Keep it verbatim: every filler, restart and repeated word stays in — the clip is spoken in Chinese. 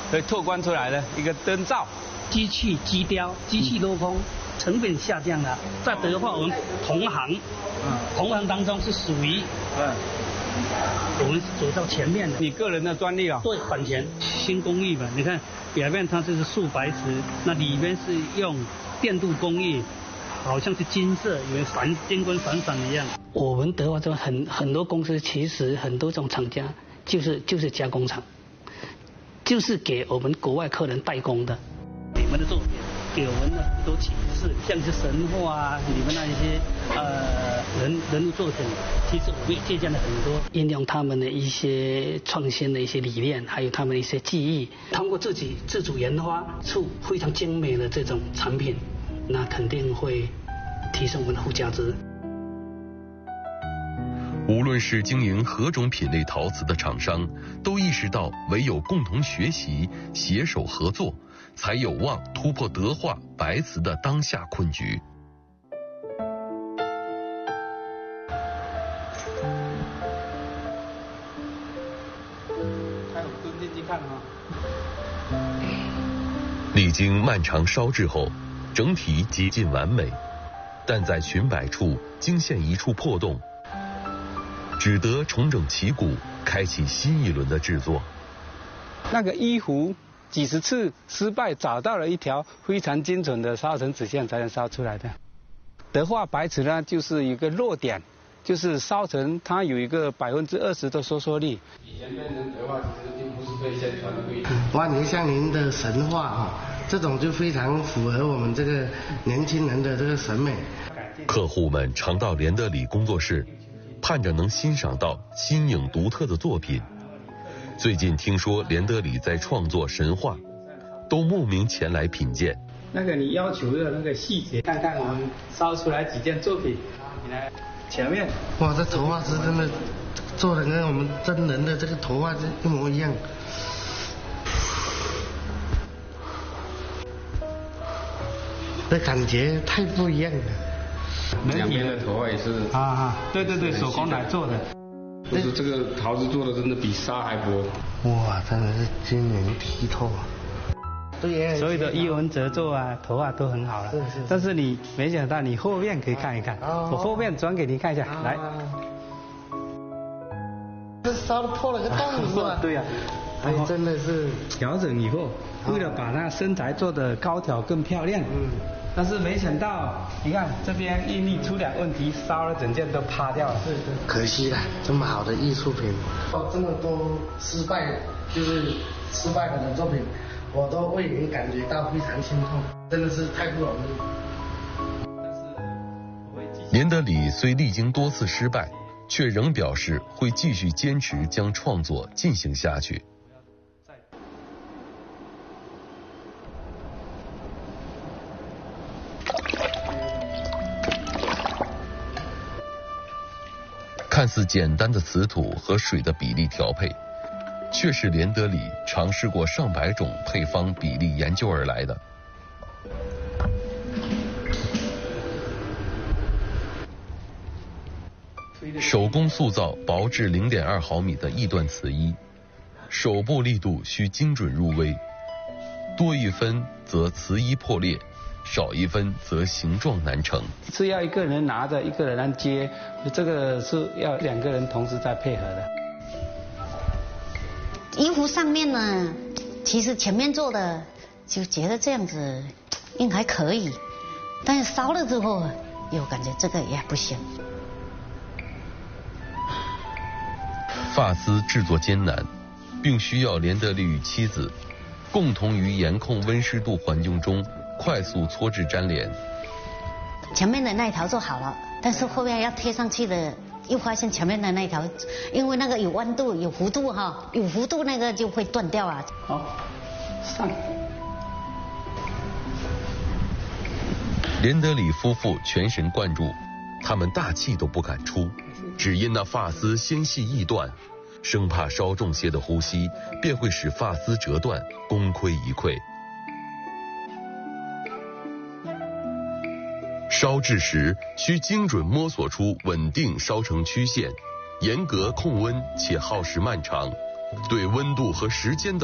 所以拓宽出来的一个灯罩。 机器机雕，机器镂空，成本下降了。在德化，我们同行，嗯，同行当中是属于，嗯，我们走到前面的。 你个人的专利啊？ 对，版权新工艺嘛，你看表面它这是素白瓷，那里面是用电镀工艺，好像是金色，有闪金光闪闪一样。我们德化这很很多公司，其实很多这种厂家就是就是加工厂，就是给我们国外客人代工的。你们的作品给我们的很多启示，像是神话啊，你们那一些呃人人物作品，其实我们也借鉴了很多，应用他们的一些创新的一些理念，还有他们的一些技艺，通过自己自主研发出非常精美的这种产品，那肯定会提升我们的附加值。 无论是经营何种品类陶瓷的厂商，都意识到唯有共同学习、携手合作，才有望突破德化白瓷的当下困局。 还有蹲进去看啊。 历经漫长烧制后，整体接近完美，但在裙摆处惊现一处破洞，只得重整旗鼓，开启新一轮的制作。 那个衣服几十次失败，找到了一条非常精准的烧成纸线才能烧出来的。德化白瓷呢，就是一个弱点，就是烧成它有一个百分之二十的收缩率。 以前变成德化其实并不是被宣传的规定。 万年香菱的神话哈，这种就非常符合我们这个年轻人的这个审美。 客户们常到连德里工作室，盼着能欣赏到新颖独特的作品。最近听说连德里在创作神话，都慕名前来品鉴。 那个你要求的那个细节，看看我们烧出来几件作品，你来前面。 哇，这头发是真的做的跟我们真人的这个头发是一模一样。这感觉太不一样了。 两边的头发也是啊啊，对对对，手工来做的。 就是这个陶瓷做的真的比沙还薄。 哇，真的是晶莹剔透啊！对， 所有的衣纹褶皱啊，头发都很好了。是是是。但是你没想到，你后面可以看一看。哦。我后面转给你看一下，啊、来。 这烧的破了个洞是吧？ 对呀、啊。哎，真的是调整以后，为了把那身材做得高挑更漂亮。嗯。但是没想到，你看这边应力出点问题，烧了整件都趴掉了。是是。 可惜了，这么好的艺术品，哦，这么多失败，就是失败的作品，我都为您感觉到非常心痛，真的是太不容易。 连德里虽历经多次失败，却仍表示会继续坚持将创作进行下去。看似简单的瓷土和水的比例调配，却是连德里尝试过上百种配方比例研究而来的。手工塑造薄至 零点二 毫米的臆断瓷衣，手部力度需精准入微，多一分则瓷衣破裂，少一分则形状难成。 是要一个人拿着，一个人接，这个是要两个人同时在配合的。 衣服上面呢，其实前面做的就觉得这样子应该可以，但是烧了之后又感觉这个也不行。 发丝制作艰难，并需要连德里与妻子共同于严控温湿度环境中快速搓制粘连。 前面的那一条做好了，但是后面要贴上去的，又发现前面的那一条，因为那个有弯度、有弧度哈，有弧度那个就会断掉啊。 好，上。 连德里夫妇全神贯注，他们大气都不敢出，只因那发丝纤细易断，生怕稍重些的呼吸便会使发丝折断，功亏一篑。烧制时需精准摸索出稳定烧成曲线，严格控温且耗时漫长，对温度和时间的